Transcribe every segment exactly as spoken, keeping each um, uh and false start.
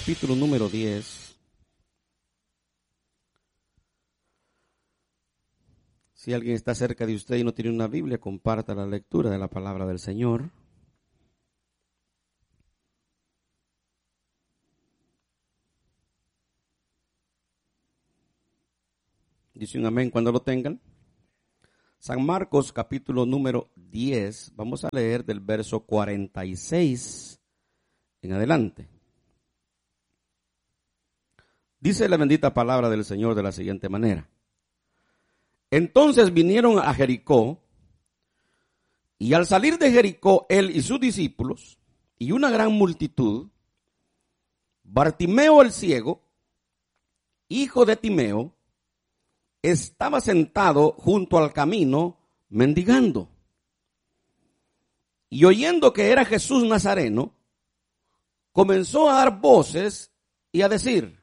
capítulo número diez. Si alguien está cerca de usted y no tiene una Biblia, comparta la lectura de la palabra del Señor. Dice un amén cuando lo tengan. San Marcos capítulo número diez, vamos a leer del verso cuarenta y seis en adelante. Dice la bendita palabra del Señor de la siguiente manera. Entonces vinieron a Jericó, y al salir de Jericó él y sus discípulos, y una gran multitud, Bartimeo el ciego, hijo de Timeo, estaba sentado junto al camino mendigando. Y oyendo que era Jesús Nazareno, comenzó a dar voces y a decir: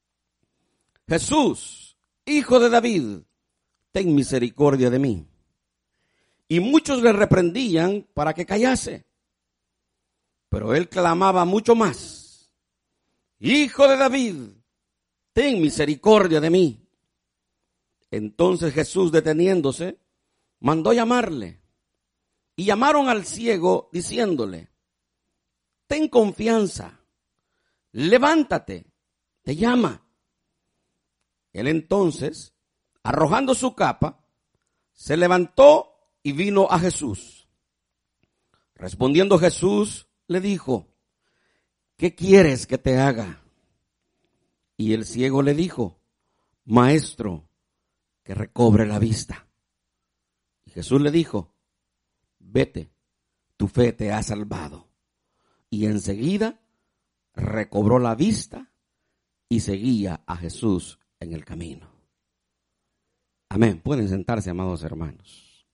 Jesús, hijo de David, ten misericordia de mí. Y muchos le reprendían para que callase. Pero él clamaba mucho más: Hijo de David, ten misericordia de mí. Entonces Jesús, deteniéndose, mandó llamarle. Y llamaron al ciego diciéndole: ten confianza, levántate, te llama. Él entonces, arrojando su capa, se levantó y vino a Jesús. Respondiendo Jesús, le dijo: ¿qué quieres que te haga? Y el ciego le dijo: Maestro, que recobre la vista. Y Jesús le dijo: vete, tu fe te ha salvado. Y enseguida recobró la vista y seguía a Jesús en el camino. Amén. Pueden sentarse, amados hermanos.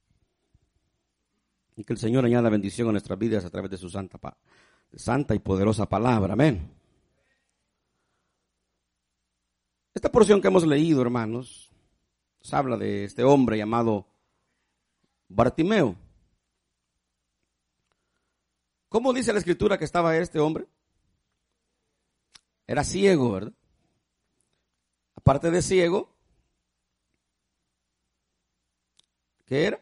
Y que el Señor añada bendición a nuestras vidas a través de su santa, santa y poderosa palabra. Amén. Esta porción que hemos leído, hermanos, nos habla de este hombre llamado Bartimeo. ¿Cómo dice la Escritura que estaba este hombre? Era ciego, ¿verdad? Aparte de ciego, ¿qué era?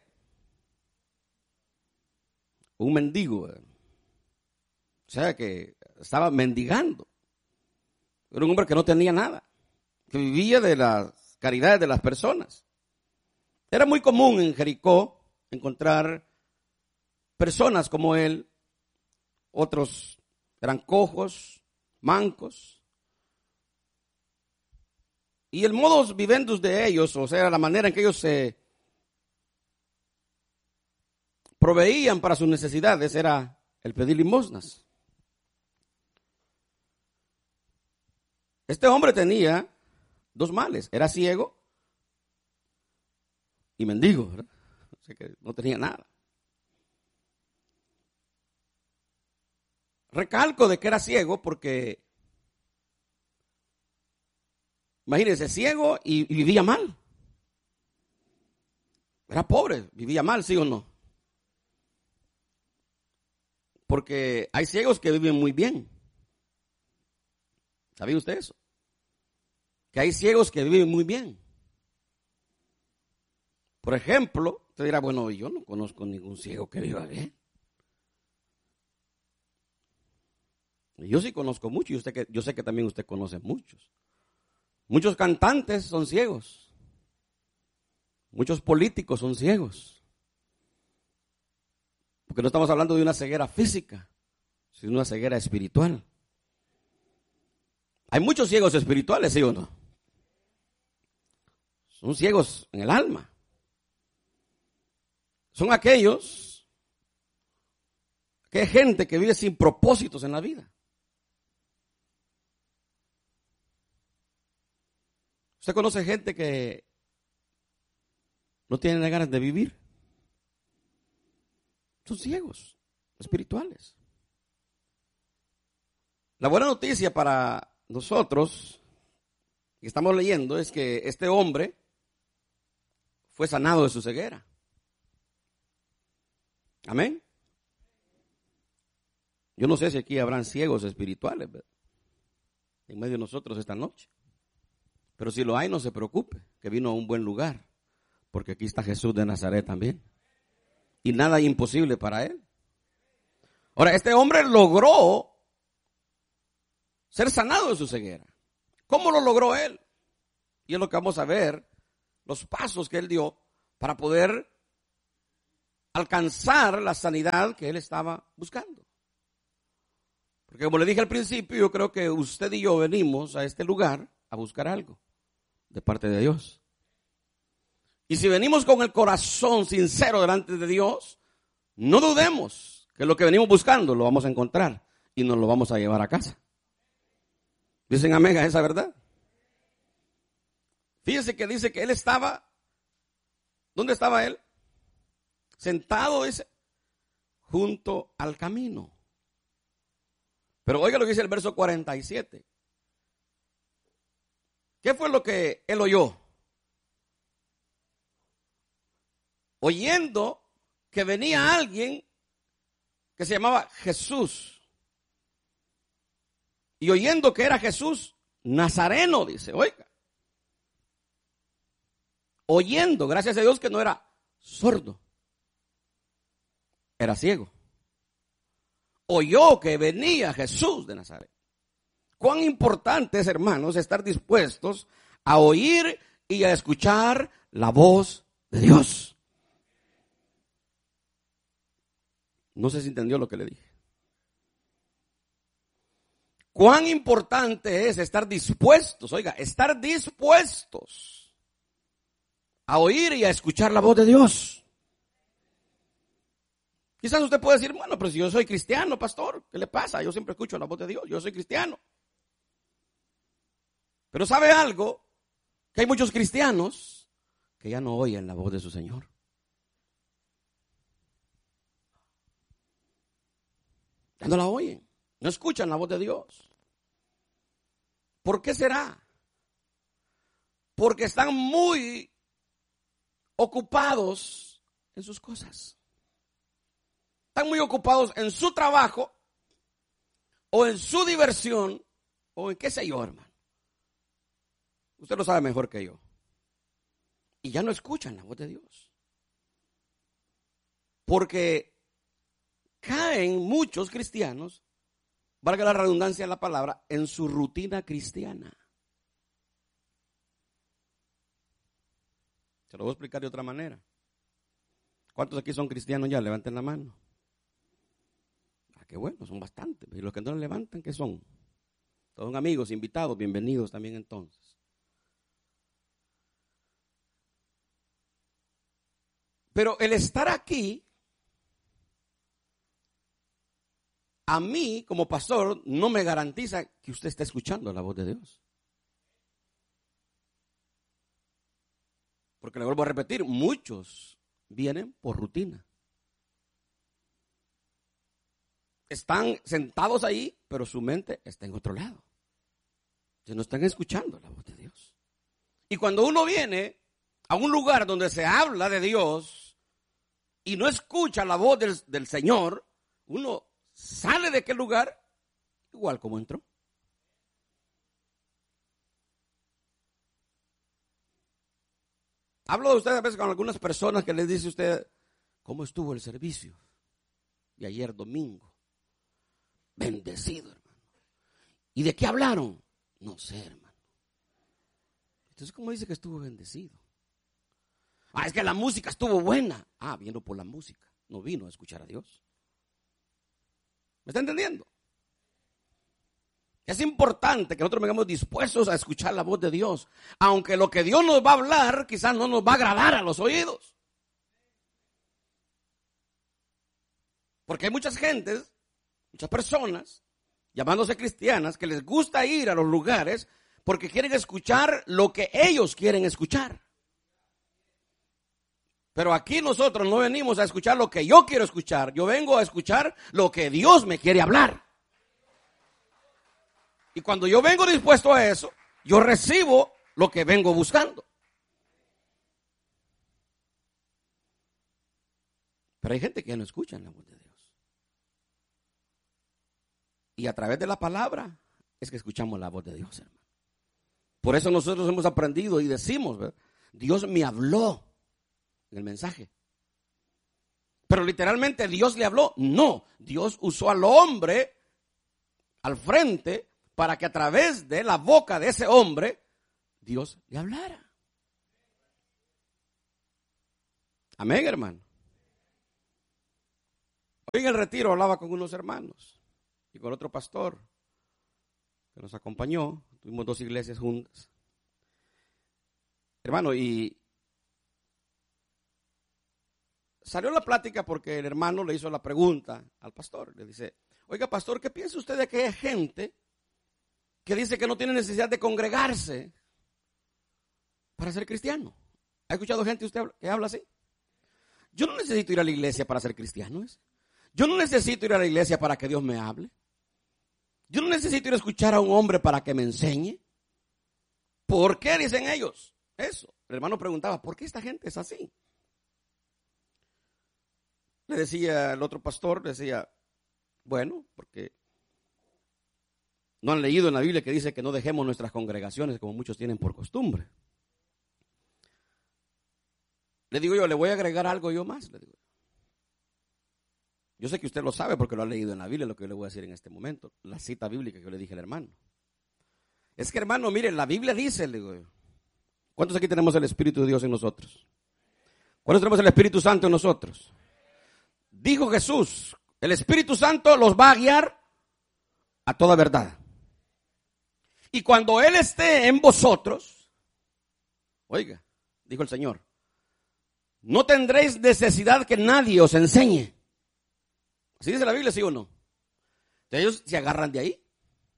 Un mendigo, ¿verdad? O sea que estaba mendigando. Era un hombre que no tenía nada, que vivía de las caridades de las personas. Era muy común en Jericó encontrar personas como él. Otros eran cojos, mancos. Y el modus vivendus de ellos, o sea, la manera en que ellos se proveían para sus necesidades, era el pedir limosnas. Este hombre tenía dos males: era ciego y mendigo, ¿verdad? O sea que no tenía nada. Recalco de que era ciego porque, imagínense, ciego y, y vivía mal. Era pobre, vivía mal, ¿sí o no? Porque hay ciegos que viven muy bien. ¿Sabía usted eso? Que hay ciegos que viven muy bien. Por ejemplo, usted dirá: bueno, yo no conozco ningún ciego que viva bien. Yo sí conozco mucho, y usted que, yo sé que también usted conoce muchos. Muchos cantantes son ciegos. Muchos políticos son ciegos. Porque no estamos hablando de una ceguera física, sino de una ceguera espiritual. Hay muchos ciegos espirituales, ¿sí o no? Son ciegos en el alma. Son aquellos que hay gente que vive sin propósitos en la vida. ¿Usted conoce gente que no tiene ganas de vivir? Son ciegos espirituales. La buena noticia para nosotros que estamos leyendo es que este hombre fue sanado de su ceguera. Amén. Yo no sé si aquí habrán ciegos espirituales, ¿verdad? en medio de nosotros esta noche. Pero si lo hay, no se preocupe, que vino a un buen lugar, porque aquí está Jesús de Nazaret también. Y nada es imposible para él. Ahora, este hombre logró ser sanado de su ceguera. ¿Cómo lo logró él? Y es lo que vamos a ver, los pasos que él dio para poder alcanzar la sanidad que él estaba buscando. Porque como le dije al principio, yo creo que usted y yo venimos a este lugar a buscar algo de parte de Dios. Y si venimos con el corazón sincero delante de Dios, no dudemos que lo que venimos buscando lo vamos a encontrar y nos lo vamos a llevar a casa. Dicen amén a esa verdad. Fíjese que dice que él estaba, ¿dónde estaba él? Sentado, dice, junto al camino. Pero oiga lo que dice el verso cuarenta y siete. ¿Qué fue lo que él oyó? Oyendo que venía alguien que se llamaba Jesús. Y oyendo que era Jesús Nazareno, dice, oiga. Oyendo, gracias a Dios que no era sordo. Era ciego. Oyó que venía Jesús de Nazaret. Cuán importante es, hermanos, estar dispuestos a oír y a escuchar la voz de Dios. No sé si entendió lo que le dije. Cuán importante es estar dispuestos, oiga, estar dispuestos a oír y a escuchar la voz de Dios. Quizás usted puede decir, bueno, pero si yo soy cristiano, pastor, ¿qué le pasa? Yo siempre escucho la voz de Dios, yo soy cristiano. Pero ¿sabe algo? Que hay muchos cristianos que ya no oyen la voz de su Señor. Ya no la oyen, no escuchan la voz de Dios. ¿Por qué será? Porque están muy ocupados en sus cosas. Están muy ocupados en su trabajo o en su diversión o en qué sé yo, hermano. Usted lo sabe mejor que yo. Y ya no escuchan la voz de Dios. Porque caen muchos cristianos, valga la redundancia de la palabra, en su rutina cristiana. Se lo voy a explicar de otra manera. ¿Cuántos aquí son cristianos ya? Levanten la mano. Ah, qué bueno, son bastantes. Y los que no le levantan, ¿qué son? Todos son amigos, invitados, bienvenidos también entonces. Pero el estar aquí, a mí como pastor, no me garantiza que usted esté escuchando la voz de Dios. Porque le vuelvo a repetir, muchos vienen por rutina. Están sentados ahí, pero su mente está en otro lado. Entonces no están escuchando la voz de Dios. Y cuando uno viene a un lugar donde se habla de Dios y no escucha la voz del, del Señor, uno sale de aquel lugar igual como entró. Hablo de usted a veces con algunas personas que les dice usted, ¿cómo estuvo el servicio de ayer domingo? Bendecido, hermano. ¿Y de qué hablaron? No sé, hermano. Entonces, ¿cómo dice que estuvo bendecido? Ah, es que la música estuvo buena. Ah, vino por la música, no vino a escuchar a Dios. ¿Me está entendiendo? Es importante que nosotros vengamos dispuestos a escuchar la voz de Dios. Aunque lo que Dios nos va a hablar quizás no nos va a agradar a los oídos. Porque hay muchas gentes, muchas personas, llamándose cristianas, que les gusta ir a los lugares porque quieren escuchar lo que ellos quieren escuchar. Pero aquí nosotros no venimos a escuchar lo que yo quiero escuchar. Yo vengo a escuchar lo que Dios me quiere hablar. Y cuando yo vengo dispuesto a eso, yo recibo lo que vengo buscando. Pero hay gente que no escucha la voz de Dios. Y a través de la palabra es que escuchamos la voz de Dios, hermano. Por eso nosotros hemos aprendido y decimos, ¿verdad? Dios me habló en el mensaje. Pero literalmente Dios le habló. No, Dios usó al hombre al frente para que a través de la boca de ese hombre Dios le hablara. Amén, hermano. Hoy en el retiro hablaba con unos hermanos y con otro pastor que nos acompañó. Tuvimos dos iglesias juntas. Hermano, y salió la plática porque el hermano le hizo la pregunta al pastor. Le dice, oiga, pastor, ¿qué piensa usted de que hay gente que dice que no tiene necesidad de congregarse para ser cristiano? ¿Ha escuchado gente usted que habla así? Yo no necesito ir a la iglesia para ser cristiano. ¿es? Yo no necesito ir a la iglesia para que Dios me hable. Yo no necesito ir a escuchar a un hombre para que me enseñe. ¿Por qué dicen ellos eso? El hermano preguntaba, ¿por qué esta gente es así? Le decía el otro pastor, le decía, bueno, porque no han leído en la Biblia que dice que no dejemos nuestras congregaciones como muchos tienen por costumbre. Le digo yo, le voy a agregar algo yo más, le digo. Yo sé que usted lo sabe porque lo ha leído en la Biblia, lo que yo le voy a decir en este momento, la cita bíblica que yo le dije al hermano. Es que, hermano, mire, la Biblia dice, le digo yo, ¿cuántos aquí tenemos el Espíritu de Dios en nosotros? ¿Cuántos tenemos el Espíritu Santo en nosotros? Dijo Jesús, el Espíritu Santo los va a guiar a toda verdad. Y cuando Él esté en vosotros, oiga, dijo el Señor, no tendréis necesidad que nadie os enseñe. ¿Así dice la Biblia, sí o no? Entonces ellos se agarran de ahí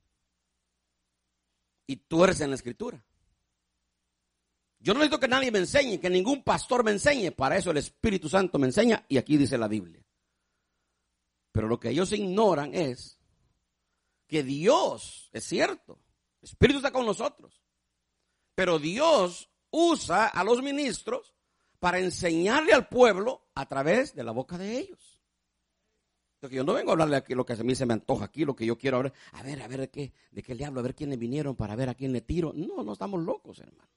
y tuercen la Escritura. Yo no necesito que nadie me enseñe, que ningún pastor me enseñe. Para eso el Espíritu Santo me enseña y aquí dice la Biblia. Pero lo que ellos ignoran es que Dios, es cierto, el Espíritu está con nosotros. Pero Dios usa a los ministros para enseñarle al pueblo a través de la boca de ellos. Porque yo no vengo a hablarle aquí lo que a mí se me antoja aquí, lo que yo quiero hablar. A ver, a ver de qué, de qué le hablo, a ver quiénes vinieron para ver a quién le tiro. No, no estamos locos, hermano.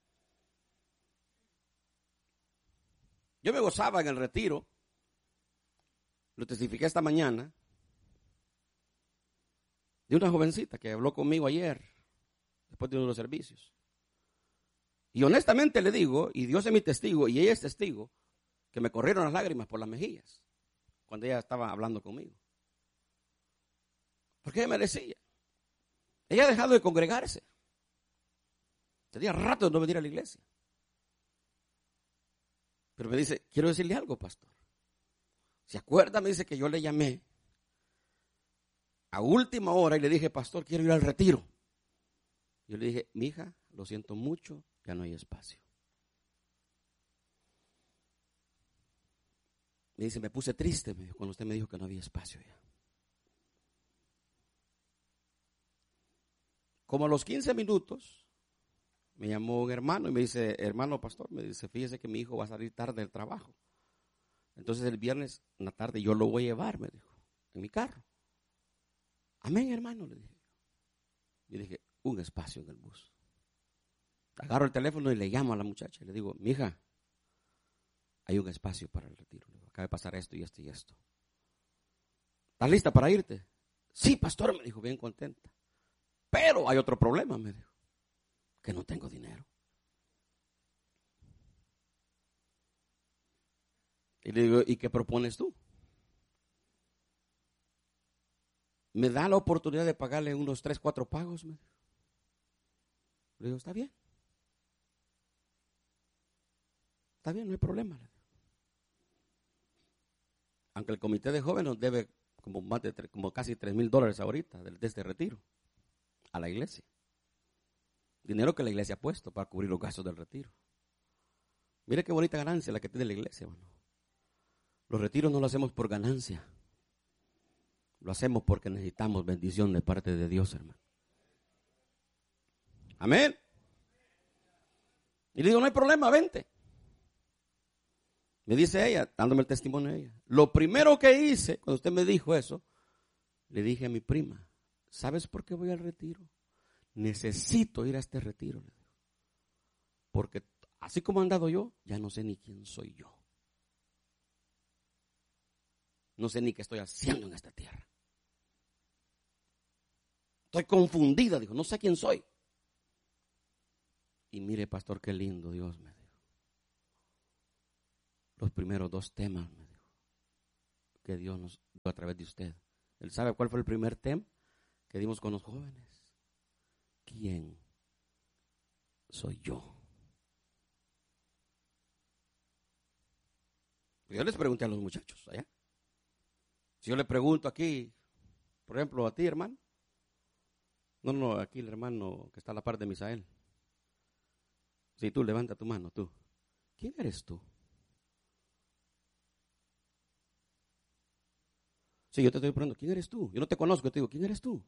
Yo me gozaba en el retiro, lo testifiqué esta mañana, de una jovencita que habló conmigo ayer, después de uno de los servicios. Y honestamente le digo, y Dios es mi testigo, y ella es testigo, que me corrieron las lágrimas por las mejillas cuando ella estaba hablando conmigo. Porque ella me decía, ella ha dejado de congregarse. Tenía rato de no venir a la iglesia. Pero me dice, quiero decirle algo, pastor. ¿Se acuerda? Me dice que yo le llamé a última hora y le dije, pastor, quiero ir al retiro. Yo le dije, mija, lo siento mucho, ya no hay espacio. Me dice, me puse triste, me dijo, cuando usted me dijo que no había espacio ya. Como a los quince minutos, me llamó un hermano y me dice, hermano pastor, me dice, fíjese que mi hijo va a salir tarde del trabajo. Entonces el viernes en la tarde yo lo voy a llevar, me dijo, en mi carro. Amén, hermano, le dije. Yo dije, un espacio en el bus. Agarro el teléfono y le llamo a la muchacha y le digo, mija, hay un espacio para el retiro. Le digo, acaba de pasar esto y esto y esto. ¿Estás lista para irte? Sí, pastor, me dijo, bien contenta. Pero hay otro problema, me dijo, que no tengo dinero. Y le digo, ¿y qué propones tú? Me da la oportunidad de pagarle unos tres, cuatro pagos. Me dijo. Le digo, está bien. Está bien, no hay problema. Aunque el comité de jóvenes nos debe como, más de tres, como casi tres mil dólares ahorita de este retiro a la iglesia. Dinero que la iglesia ha puesto para cubrir los gastos del retiro. Mire qué bonita ganancia la que tiene la iglesia, hermano. Los retiros no lo hacemos por ganancia. Lo hacemos porque necesitamos bendición de parte de Dios, hermano. Amén. Y le digo, no hay problema, vente. Me dice ella, dándome el testimonio de ella. Lo primero que hice, cuando usted me dijo eso, le dije a mi prima, ¿sabes por qué voy al retiro? Necesito ir a este retiro, le digo. Porque así como he andado yo, ya no sé ni quién soy yo. No sé ni qué estoy haciendo en esta tierra. Estoy confundida, dijo, no sé quién soy. Y mire, pastor, qué lindo Dios me dijo. Los primeros dos temas, me dijo, que Dios nos dio a través de usted. ¿Él sabe cuál fue el primer tema que dimos con los jóvenes? ¿Quién soy yo? Yo les pregunté a los muchachos allá. Si yo le pregunto aquí, por ejemplo, a ti, hermano. No, no, aquí el hermano que está a la par de Misael. Si tú levanta tu mano, tú. ¿Quién eres tú? Si yo te estoy preguntando, ¿quién eres tú? Yo no te conozco, yo te digo, ¿quién eres tú?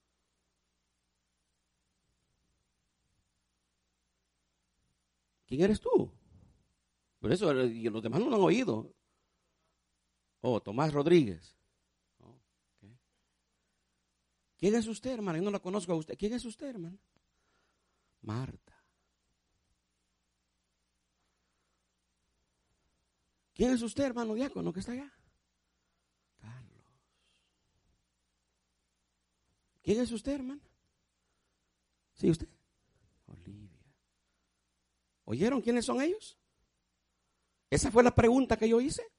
¿Quién eres tú? Por eso y los demás no lo han oído. Oh, Tomás Rodríguez. Oh, okay. ¿Quién es usted, hermano? Yo no la conozco a usted. ¿Quién es usted, hermano? Marta. ¿Quién es usted, hermano diácono, que está allá? Carlos. ¿Quién es usted, hermano? ¿Sí, usted? Olivia. ¿Oyeron quiénes son ellos? Esa fue la pregunta que yo hice.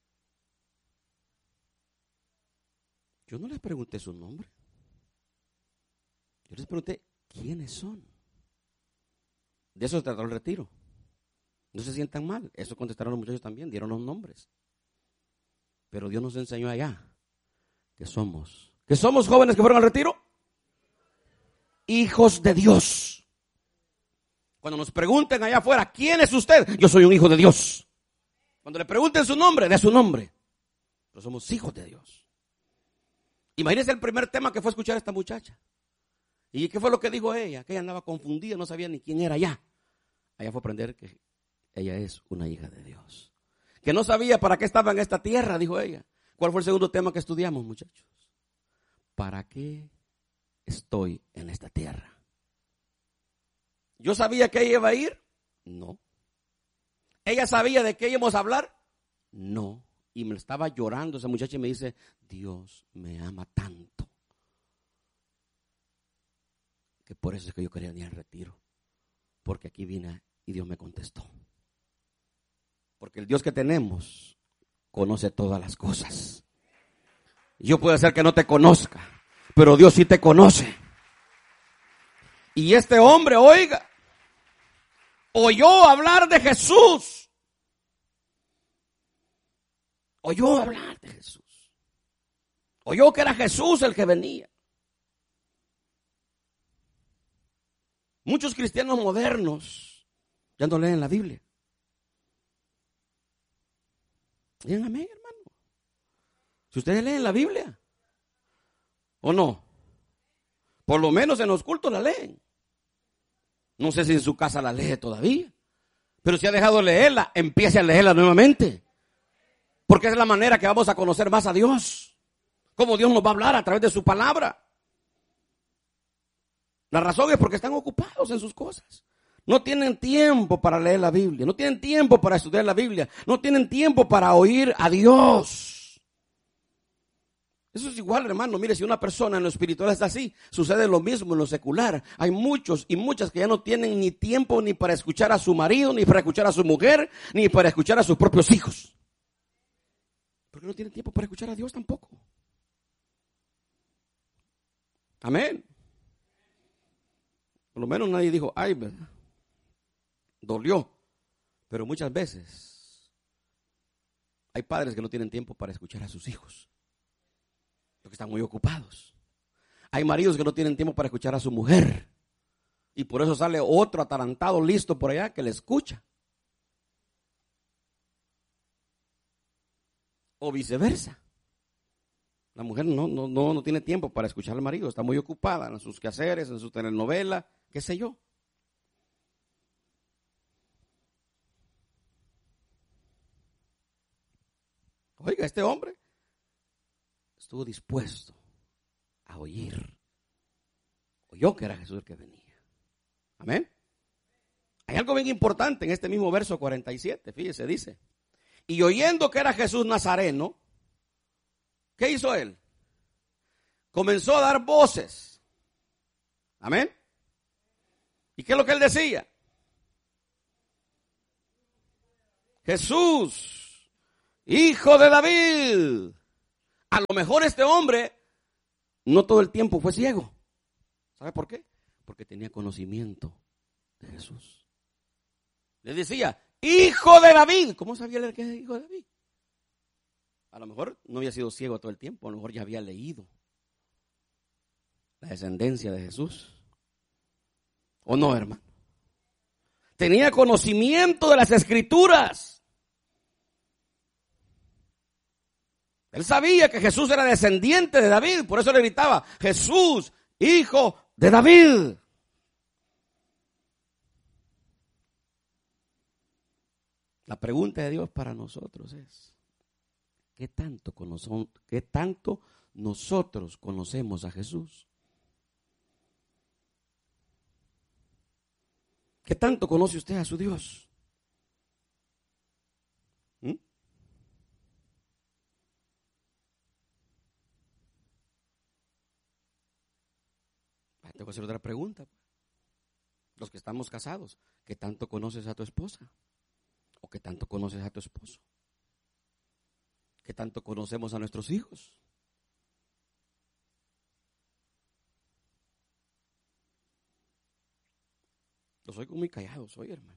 Yo no les pregunté su nombre. Yo les pregunté quiénes son. De eso se trató el retiro. No se sientan mal. Eso contestaron los muchachos también. Dieron los nombres. Pero Dios nos enseñó allá que somos. ¿Que somos jóvenes que fueron al retiro? Hijos de Dios. Cuando nos pregunten allá afuera, ¿quién es usted? Yo soy un hijo de Dios. Cuando le pregunten su nombre, dé su nombre. Pero somos hijos de Dios. Imagínense el primer tema que fue escuchar a esta muchacha. ¿Y qué fue lo que dijo ella? Que ella andaba confundida, no sabía ni quién era allá. Allá fue aprender que ella es una hija de Dios. Que no sabía para qué estaba en esta tierra, dijo ella. ¿Cuál fue el segundo tema que estudiamos, muchachos? ¿Para qué estoy en esta tierra? ¿Yo sabía que ella iba a ir? No. ¿Ella sabía de qué íbamos a hablar? No. Y me estaba llorando esa muchacha y me dice, Dios me ama tanto, que por eso es que yo quería venir al retiro. Porque aquí vine y Dios me contestó. Porque el Dios que tenemos conoce todas las cosas. Yo puedo ser que no te conozca, pero Dios sí te conoce. Y este hombre, oiga, oyó hablar de Jesús. Oyó hablar de Jesús. Oyó que era Jesús el que venía. Muchos cristianos modernos ya no leen la Biblia. Digan amén, hermano. Si ustedes leen la Biblia, ¿o no? Por lo menos en los cultos la leen. No sé si en su casa la lee todavía. Pero si ha dejado de leerla, empiece a leerla nuevamente. Porque es la manera que vamos a conocer más a Dios. Cómo Dios nos va a hablar a través de su palabra. La razón es porque están ocupados en sus cosas. No tienen tiempo para leer la Biblia. No tienen tiempo para estudiar la Biblia. No tienen tiempo para oír a Dios. Eso es igual, hermano. Mire, si una persona en lo espiritual está así, sucede lo mismo en lo secular. Hay muchos y muchas que ya no tienen ni tiempo ni para escuchar a su marido, ni para escuchar a su mujer, ni para escuchar a sus propios hijos. Porque no tienen tiempo para escuchar a Dios tampoco. Amén. Por lo menos nadie dijo, ay, ¿verdad? Dolió. Pero muchas veces hay padres que no tienen tiempo para escuchar a sus hijos, porque están muy ocupados. Hay maridos que no tienen tiempo para escuchar a su mujer, y por eso sale otro atarantado listo por allá que le escucha. O viceversa. La mujer no, no, no, no tiene tiempo para escuchar al marido, está muy ocupada en sus quehaceres, en su telenovela, qué sé yo. Oiga, este hombre estuvo dispuesto a oír oyó que era Jesús el que venía. Amén. Hay algo bien importante en este mismo verso cuarenta y siete, fíjese, dice, y oyendo que era Jesús Nazareno, ¿qué hizo él? Comenzó a dar voces. Amén. ¿Y qué es lo que él decía? Jesús, hijo de David. A lo mejor este hombre no todo el tiempo fue ciego. ¿Sabe por qué? Porque tenía conocimiento de Jesús. Le decía, hijo de David. ¿Cómo sabía él que es hijo de David? A lo mejor no había sido ciego todo el tiempo, a lo mejor ya había leído la descendencia de Jesús. ¿O no, hermano? Tenía conocimiento de las Escrituras. Él sabía que Jesús era descendiente de David, por eso le gritaba, Jesús, hijo de David. La pregunta de Dios para nosotros es, ¿qué tanto conocemos, qué tanto nosotros conocemos a Jesús? ¿Qué tanto conoce usted a su Dios? ¿Mm? Tengo que hacer otra pregunta. Los que estamos casados, ¿qué tanto conoces a tu esposa? ¿O qué tanto conoces a tu esposo? ¿Qué tanto conocemos a nuestros hijos? Yo soy muy callado, soy hermano.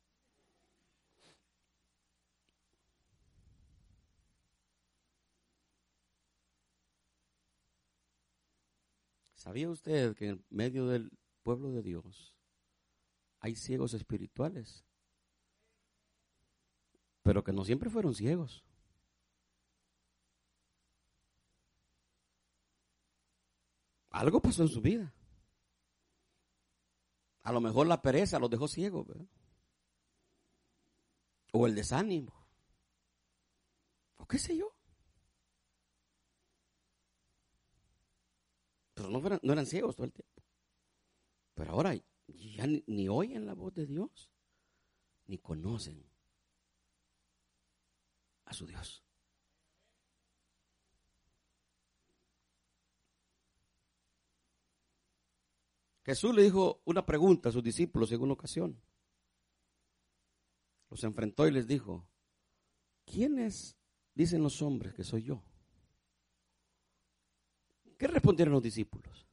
¿Sabía usted que en medio del pueblo de Dios hay ciegos espirituales? Pero que no siempre fueron ciegos. Algo pasó en su vida. A lo mejor la pereza los dejó ciegos, ¿verdad? O el desánimo. O qué sé yo. Pero no, fueran, no eran ciegos todo el tiempo. Pero ahora ya ni, ni oyen la voz de Dios, ni conocen a su Dios. Jesús le dijo una pregunta a sus discípulos en una ocasión. Los enfrentó y les dijo, ¿quiénes dicen los hombres que soy yo? ¿Qué respondieron los discípulos?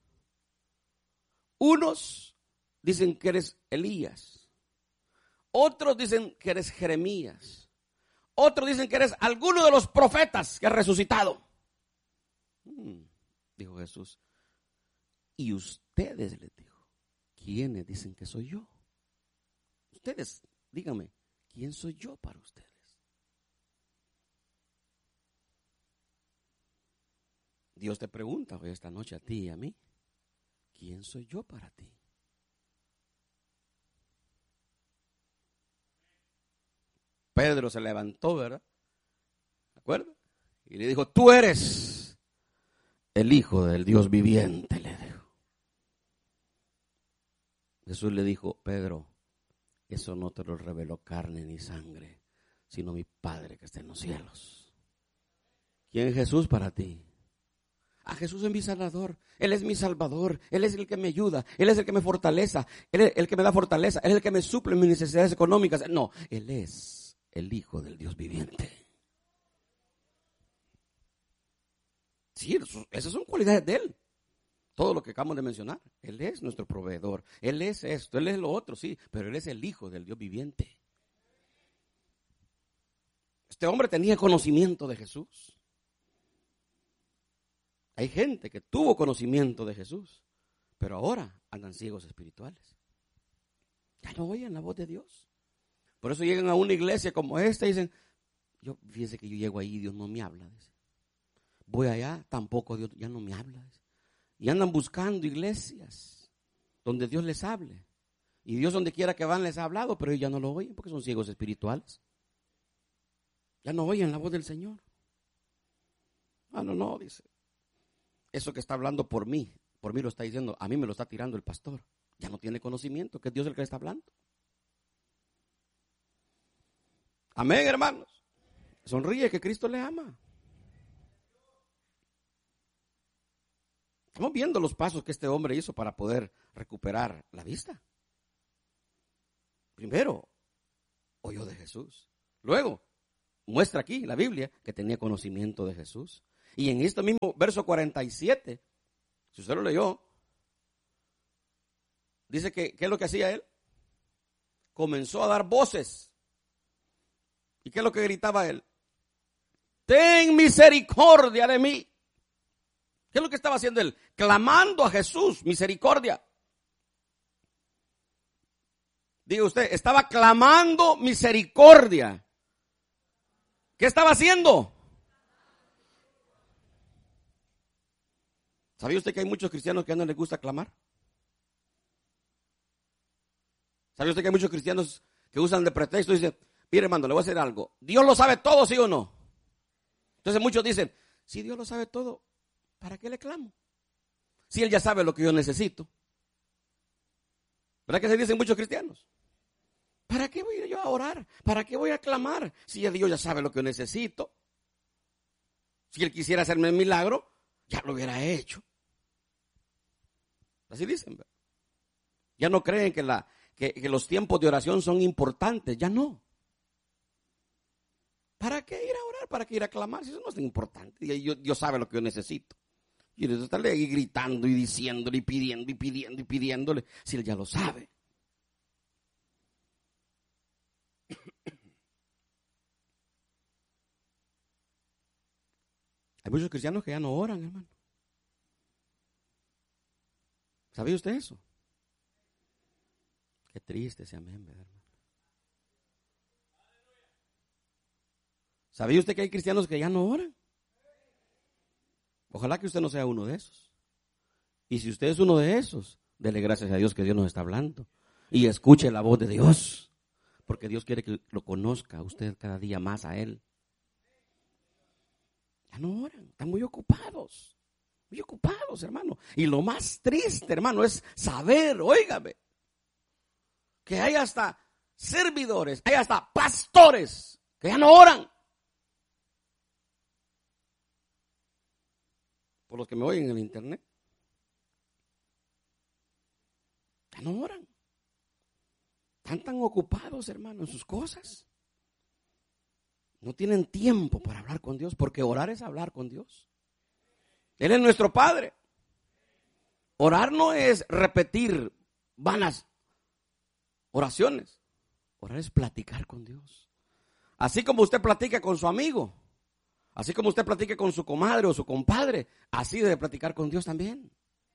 Unos dicen que eres Elías. Otros dicen que eres Jeremías. Otros dicen que eres alguno de los profetas que ha resucitado. Hmm, dijo Jesús. Y ustedes, les dijo, ¿quiénes dicen que soy yo? Ustedes, díganme, ¿quién soy yo para ustedes? Dios te pregunta hoy esta noche a ti y a mí, ¿quién soy yo para ti? Pedro se levantó, ¿verdad? ¿De acuerdo? Y le dijo, tú eres el Hijo del Dios viviente, le dijo. Jesús le dijo, Pedro, eso no te lo reveló carne ni sangre, sino mi Padre que está en los cielos. ¿Quién es Jesús para ti? A Jesús es mi Salvador, Él es mi Salvador, Él es el que me ayuda, Él es el que me fortaleza, Él es el que me da fortaleza, Él es el que me suple mis necesidades económicas. No, Él es el Hijo del Dios viviente. Sí, esas son cualidades de Él. Todo lo que acabamos de mencionar, Él es nuestro proveedor, Él es esto, Él es lo otro, sí, pero Él es el Hijo del Dios viviente. Este hombre tenía conocimiento de Jesús. Hay gente que tuvo conocimiento de Jesús, pero ahora andan ciegos espirituales. Ya no oyen la voz de Dios. Por eso llegan a una iglesia como esta y dicen, yo fíjese que yo llego ahí y Dios no me habla. Dice. Voy allá, tampoco Dios ya no me habla. Dice. Y andan buscando iglesias donde Dios les hable. Y Dios donde quiera que van les ha hablado, pero ellos ya no lo oyen porque son ciegos espirituales. Ya no oyen la voz del Señor. Ah, no, no, dice. Eso que está hablando por mí, por mí lo está diciendo, a mí me lo está tirando el pastor. Ya no tiene conocimiento, que es Dios el que le está hablando. Amén, hermanos. Sonríe, que Cristo le ama. Estamos viendo los pasos que este hombre hizo para poder recuperar la vista. Primero, oyó de Jesús. Luego, muestra aquí la Biblia que tenía conocimiento de Jesús. Y en este mismo verso cuarenta y siete, si usted lo leyó, dice que, ¿qué es lo que hacía él? Comenzó a dar voces. ¿Y qué es lo que gritaba él? Ten misericordia de mí. ¿Qué es lo que estaba haciendo él? Clamando a Jesús, misericordia. Diga usted, estaba clamando misericordia. ¿Qué estaba haciendo? ¿Sabía usted que hay muchos cristianos que ya no les gusta clamar? ¿Sabía usted que hay muchos cristianos que usan de pretexto y dicen, mire hermano, le voy a decir algo, Dios lo sabe todo, ¿sí o no? Entonces muchos dicen, si Dios lo sabe todo, ¿para qué le clamo? Si Él ya sabe lo que yo necesito. ¿Verdad que se dicen muchos cristianos? ¿Para qué voy yo a orar? ¿Para qué voy a clamar? Si Dios ya sabe lo que yo necesito. Si Él quisiera hacerme el milagro, ya lo hubiera hecho. Así dicen. ¿Verdad? Ya no creen que, la, que, que los tiempos de oración son importantes. Ya no. ¿Para qué ir a orar? ¿Para qué ir a clamar? Si eso no es tan importante. Dios, Dios sabe lo que yo necesito. Y Dios estarle ahí gritando y diciéndole y pidiendo y pidiendo y pidiéndole. Si Él ya lo sabe. Hay muchos cristianos que ya no oran, hermano. ¿Sabía usted eso? Qué triste ese amén, ¿verdad, hermano? ¿Sabía usted que hay cristianos que ya no oran? Ojalá que usted no sea uno de esos. Y si usted es uno de esos, dele gracias a Dios que Dios nos está hablando. Y escuche la voz de Dios. Porque Dios quiere que lo conozca usted cada día más a Él. Ya no oran, están muy ocupados. Muy ocupados, hermano. Y lo más triste, hermano, es saber, óigame, que hay hasta servidores, hay hasta pastores que ya no oran. Por los que me oyen en el internet. Ya no oran. Están tan ocupados, hermano, en sus cosas. No tienen tiempo para hablar con Dios, porque orar es hablar con Dios. Él es nuestro Padre. Orar no es repetir vanas oraciones. Orar es platicar con Dios. Así como usted platica con su amigo, así como usted platica con su comadre o su compadre, así debe platicar con Dios también.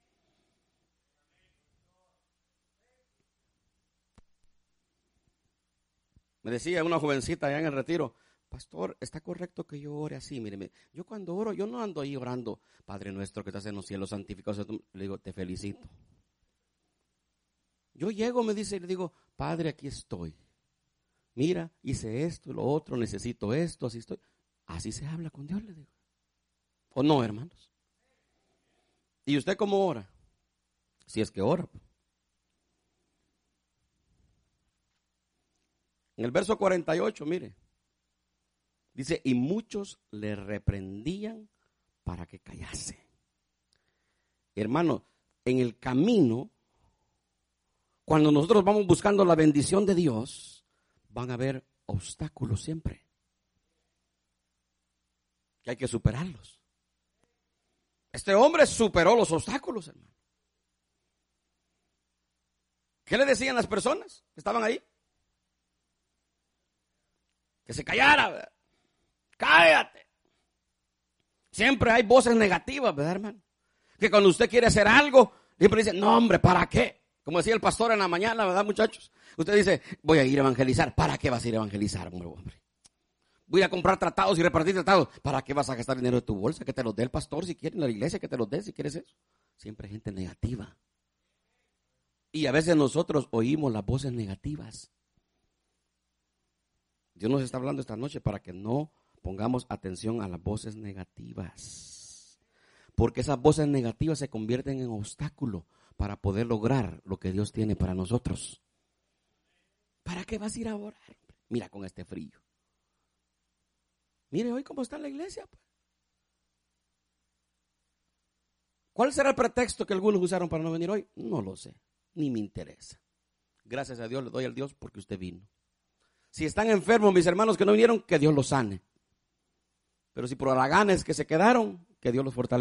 Me decía una jovencita allá en el retiro, pastor, ¿está correcto que yo ore así? Míreme, yo cuando oro, yo no ando ahí orando, Padre nuestro que estás en los cielos, santificado. Le digo, te felicito. Yo llego, me dice, y le digo, Padre, aquí estoy. Mira, hice esto, lo otro, necesito esto, así estoy. Así se habla con Dios, le digo. ¿O no, hermanos? ¿Y usted cómo ora? Si es que ora. En el verso cuarenta y ocho, mire. Dice, y muchos le reprendían para que callase. Hermano, en el camino, cuando nosotros vamos buscando la bendición de Dios, van a haber obstáculos siempre. Que hay que superarlos. Este hombre superó los obstáculos, hermano. ¿Qué le decían las personas que estaban ahí? Que se callara, ¿verdad? Cállate. Siempre hay voces negativas, ¿verdad, hermano? Que cuando usted quiere hacer algo, siempre dice, no, hombre, ¿para qué? Como decía el pastor en la mañana, ¿verdad, muchachos? Usted dice, voy a ir a evangelizar. ¿Para qué vas a ir a evangelizar, hombre? hombre? Voy a comprar tratados y repartir tratados. ¿Para qué vas a gastar dinero de tu bolsa? Que te los dé el pastor si quiere, en la iglesia, que te los dé si quieres eso. Siempre hay gente negativa. Y a veces nosotros oímos las voces negativas. Dios nos está hablando esta noche para que no pongamos atención a las voces negativas. Porque esas voces negativas se convierten en obstáculo para poder lograr lo que Dios tiene para nosotros. ¿Para qué vas a ir a orar? Mira con este frío. Mire hoy cómo está la iglesia. Pues. ¿Cuál será el pretexto que algunos usaron para no venir hoy? No lo sé, ni me interesa. Gracias a Dios le doy al Dios porque usted vino. Si están enfermos mis hermanos que no vinieron, que Dios los sane. Pero si por haraganes que se quedaron, que Dios los fortalezca.